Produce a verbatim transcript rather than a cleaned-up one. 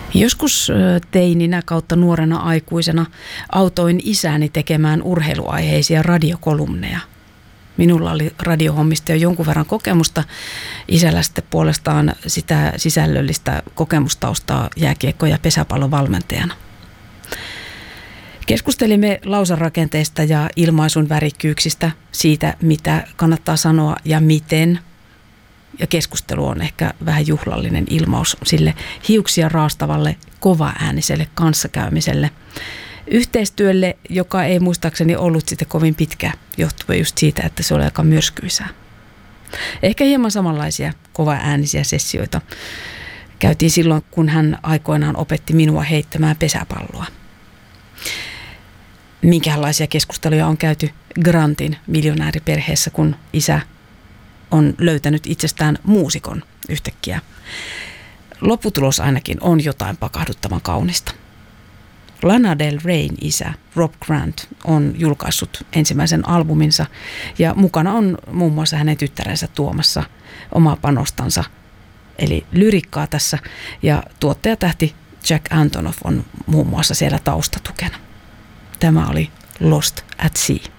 Joskus teininä kautta nuorena aikuisena autoin isäni tekemään urheiluaiheisia radiokolumneja. Minulla oli radiohommista jo jonkun verran kokemusta. Isällä sitten puolestaan sitä sisällöllistä kokemustaustaa jääkiekko- ja pesäpallon valmentajana. Keskustelimme lausarakenteista ja ilmaisun värikkyyksistä, siitä mitä kannattaa sanoa ja miten. Ja keskustelu on ehkä vähän juhlallinen ilmaus sille hiuksia raastavalle, kovaääniselle kanssakäymiselle. Yhteistyölle, joka ei muistaakseni ollut sitten kovin pitkä, johtuen just siitä, että se oli aika myrskyisää. Ehkä hieman samanlaisia kovaäänisiä sessioita käytiin silloin, kun hän aikoinaan opetti minua heittämään pesäpalloa. Minkälaisia keskusteluja on käyty Grantin miljonääriperheessä, kun isä on löytänyt itsestään muusikon yhtäkkiä. Lopputulos ainakin on jotain pakahduttavan kaunista. Lana Del Reyn isä Rob Grant on julkaissut ensimmäisen albuminsa ja mukana on muun muassa hänen tyttärensä tuomassa omaa panostansa, eli lyrikkaa tässä, ja tuottajatähti Jack Antonoff on muun muassa siellä taustatukena. Tämä oli Lost at Sea.